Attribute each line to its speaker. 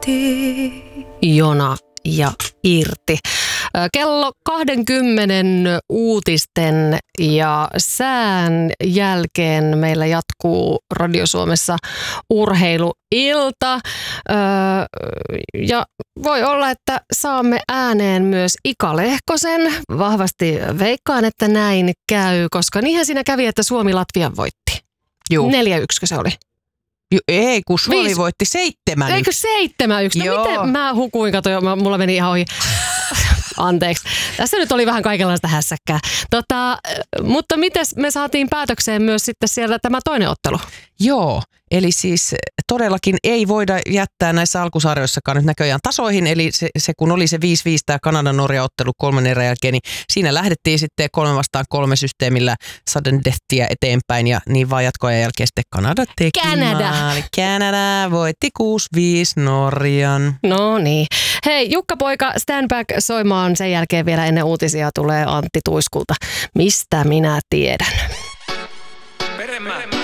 Speaker 1: Jona ja Irti. Kello 20 uutisten ja sään jälkeen meillä jatkuu Radio Suomessa urheiluilta. Ja voi olla, että saamme ääneen myös Ika Lehkosen. Vahvasti veikkaan, että näin käy, koska niinhän siinä kävi, että Suomi Latvian voitti.
Speaker 2: Juu.
Speaker 1: 4-1 se oli.
Speaker 2: Ei, kun Suomi voitti 7.
Speaker 1: Eikö 7-1? No miten mä hukuin, kato, mulla meni ihan ohi. Anteeksi. Tässä nyt oli vähän kaikenlaista hässäkkää. Mutta miten me saatiin päätökseen myös sitten siellä tämä toinen ottelu?
Speaker 2: Joo, eli siis todellakin ei voida jättää näissä alkusarjoissakaan nyt näköjään tasoihin. Eli se kun oli se 5-5 tämä Kanada-Norja-ottelu 3 erän jälkeen, niin siinä lähdettiin sitten 3-3 systeemillä sudden deathia eteenpäin. Ja niin vaan jatkoajan jälkeen sitten Kanada teki maali. Kanada voitti 6-5 Norjan.
Speaker 1: No niin. Hei, Jukka-poika, stand back soimaan. Sen jälkeen vielä ennen uutisia tulee Antti Tuiskulta. Mistä minä tiedän?
Speaker 3: Peremä.